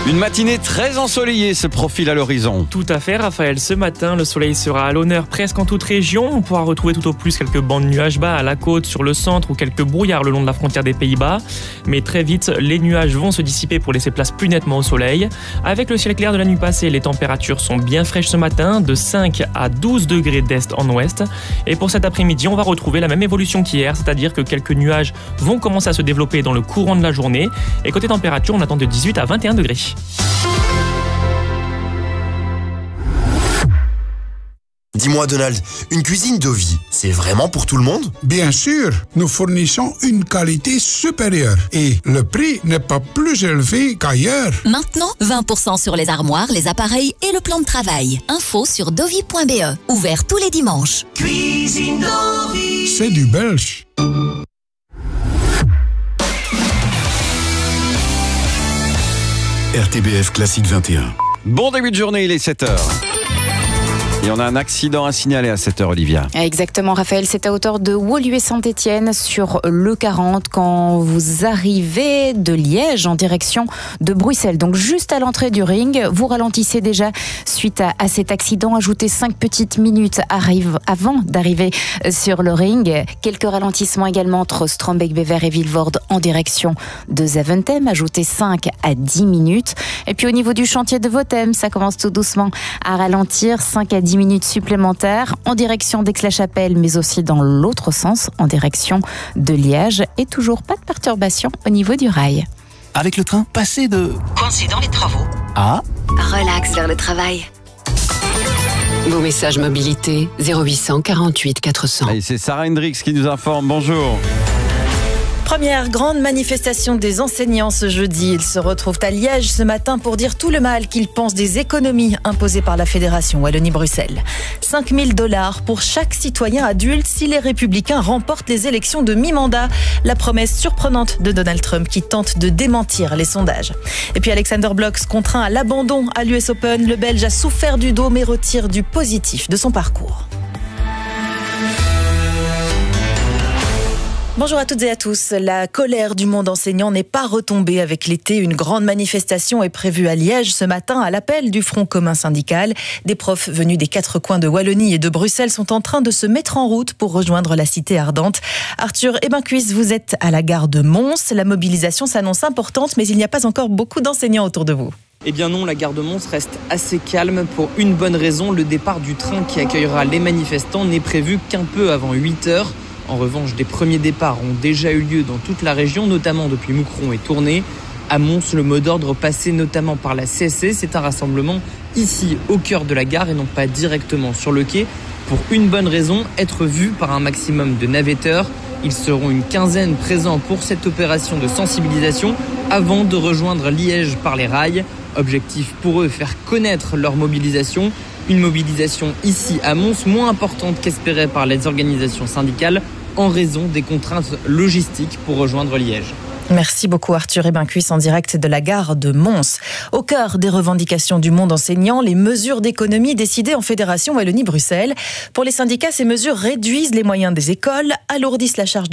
Une matinée très ensoleillée se profile à l'horizon. Tout à fait, Raphaël. Ce matin, le soleil sera à l'honneur presque en toute région. On pourra retrouver tout au plus quelques bancs de nuages bas à la côte, sur le centre ou quelques brouillards le long de la frontière des Pays-Bas. Mais très vite, les nuages vont se dissiper pour laisser place plus nettement au soleil. Avec le ciel clair de la nuit passée, les températures sont bien fraîches ce matin, de 5 à 12 degrés d'est en ouest. Et pour cet après-midi, on va retrouver la même évolution qu'hier, c'est-à-dire que quelques nuages vont commencer à se développer dans le courant de la journée. Et côté température, on attend de 18 à 21 degrés. Dis-moi Donald, une cuisine Dovi, c'est vraiment pour tout le monde ? Bien sûr, nous fournissons une qualité supérieure et le prix n'est pas plus élevé qu'ailleurs. Maintenant, 20% sur les armoires, les appareils et le plan de travail. Info sur dovi.be. Ouvert tous les dimanches. Cuisine Dovi, c'est du belge. RTBF Classique 21. Bon début de journée, il est 7h. Et on a un accident à signaler à 7h, Olivia. Exactement, Raphaël. C'est à hauteur de Woluwe-Saint-Étienne sur le 40 quand vous arrivez de Liège en direction de Bruxelles. Donc juste à l'entrée du ring, vous ralentissez déjà suite à cet accident. Ajoutez 5 petites minutes avant d'arriver sur le ring. Quelques ralentissements également entre Strombeek-Bever et Vilvoorde en direction de Zaventem. Ajoutez 5 à 10 minutes. Et puis au niveau du chantier de Votem, ça commence tout doucement à ralentir. 5 à 10 minutes supplémentaires en direction d'Aix-la-Chapelle, mais aussi dans l'autre sens, en direction de Liège. Et toujours pas de perturbation au niveau du rail. Avec le train, passez de... Coincé dans les travaux. Ah. Relax vers le travail. Vos messages mobilité 0800 48 400. Et c'est Sarah Hendrix qui nous informe. Bonjour. Première grande manifestation des enseignants ce jeudi. Ils se retrouvent à Liège ce matin pour dire tout le mal qu'ils pensent des économies imposées par la Fédération Wallonie-Bruxelles. 5 000 $ pour chaque citoyen adulte si les Républicains remportent les élections de mi-mandat. La promesse surprenante de Donald Trump qui tente de démentir les sondages. Et puis Alexander Blocks contraint à l'abandon à l'US Open. Le Belge a souffert du dos mais retire du positif de son parcours. Bonjour à toutes et à tous. La colère du monde enseignant n'est pas retombée avec l'été. Une grande manifestation est prévue à Liège ce matin à l'appel du Front commun syndical. Des profs venus des 4 coins de Wallonie et de Bruxelles sont en train de se mettre en route pour rejoindre la cité ardente. Arthur Ebencuis, vous êtes à la gare de Mons. La mobilisation s'annonce importante, mais il n'y a pas encore beaucoup d'enseignants autour de vous. Eh bien non, la gare de Mons reste assez calme pour une bonne raison. Le départ du train qui accueillera les manifestants n'est prévu qu'un peu avant 8h. En revanche, des premiers départs ont déjà eu lieu dans toute la région, notamment depuis Moucron et Tournai. À Mons, le mot d'ordre passé notamment par la CSC, c'est un rassemblement ici au cœur de la gare et non pas directement sur le quai. Pour une bonne raison, être vus par un maximum de navetteurs. Ils seront une quinzaine présents pour cette opération de sensibilisation avant de rejoindre Liège par les rails. Objectif pour eux, faire connaître leur mobilisation. Une mobilisation ici à Mons moins importante qu'espérée par les organisations syndicales en raison des contraintes logistiques pour rejoindre Liège. Merci beaucoup Arthur Ebencuis en direct de la gare de Mons. Au cœur des revendications du monde enseignant, les mesures d'économie décidées en Fédération Wallonie-Bruxelles. Pour les syndicats, ces mesures réduisent les moyens des écoles, alourdissent la charge